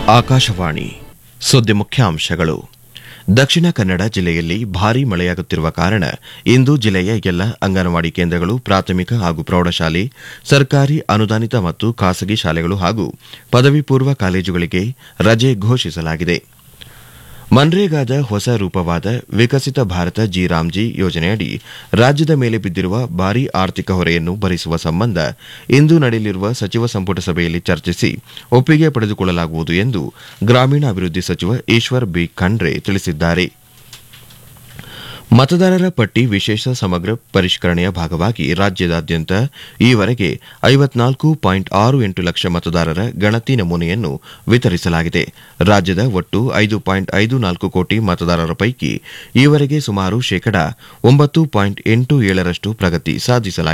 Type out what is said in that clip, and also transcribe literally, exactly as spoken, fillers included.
ಆಕಾಶವಾಣಿ ಸುದ್ದಿ ಮುಖ್ಯಾಂಶಗಳು. ದಕ್ಷಿಣ ಕನ್ನಡ ಜಿಲ್ಲೆಯಲ್ಲಿ ಭಾರೀ ಮಳೆಯಾಗುತ್ತಿರುವ ಕಾರಣ ಇಂದು ಜಿಲ್ಲೆಯ ಎಲ್ಲ ಅಂಗನವಾಡಿ ಕೇಂದ್ರಗಳು, ಪ್ರಾಥಮಿಕ ಹಾಗೂ ಪ್ರೌಢಶಾಲೆ, ಸರ್ಕಾರಿ ಅನುದಾನಿತ ಮತ್ತು ಖಾಸಗಿ ಶಾಲೆಗಳು ಹಾಗೂ ಪದವಿ ಪೂರ್ವ ಕಾಲೇಜುಗಳಿಗೆ ರಜೆ ಘೋಷಿಸಲಾಗಿದೆ. ಮನ್ರೇಗಾದ ಹೊಸ ರೂಪವಾದ ವಿಕಸಿತ ಭಾರತ ಜಿ ರಾಮ್ಜಿ ಯೋಜನೆಯಡಿ ರಾಜ್ಯದ ಮೇಲೆ ಬಿದ್ದಿರುವ ಭಾರೀ ಆರ್ಥಿಕ ಹೊರೆಯನ್ನು ಭರಿಸುವ ಸಂಬಂಧ ಇಂದು ನಡೆಯಲಿರುವ ಸಚಿವ ಸಂಪುಟ ಸಭೆಯಲ್ಲಿ ಚರ್ಚಿಸಿ ಒಪ್ಪಿಗೆ ಪಡೆದುಕೊಳ್ಳಲಾಗುವುದು ಎಂದು ಗ್ರಾಮೀಣಾಭಿವೃದ್ಧಿ ಸಚಿವ ಈಶ್ವರ್ ಬಿ ಖಂಡ್ರೆ ತಿಳಿಸಿದ್ದಾರೆ. ಮತದಾರರ ಪಟ್ಟಿ ವಿಶೇಷ ಸಮಗ್ರ ಪರಿಷ್ಕರಣೆಯ ಭಾಗವಾಗಿ ರಾಜ್ಯದಾದ್ಯಂತ ಈವರೆಗೆ ಐವತ್ನಾಲ್ಕು ಪಾಯಿಂಟ್ ಆರು ಎಂಟು ಲಕ್ಷ ಮತದಾರರ ಗಣತಿ ನಮೂನೆಯನ್ನು ವಿತರಿಸಲಾಗಿದೆ. ರಾಜ್ಯದ ಒಟ್ಟು ಐದು ಪಾಯಿಂಟ್ ಐದು ನಾಲ್ಕು ಕೋಟಿ ಮತದಾರರ ಪೈಕಿ ಈವರೆಗೆ ಸುಮಾರು ಶೇಕಡಾ ಒಂಬತ್ತು ಪಾಯಿಂಟ್ ಎಂಟು ಏಳರಷ್ಟು ಪ್ರಗತಿ ಸಾಧಿಸಲಾಗಿದೆ.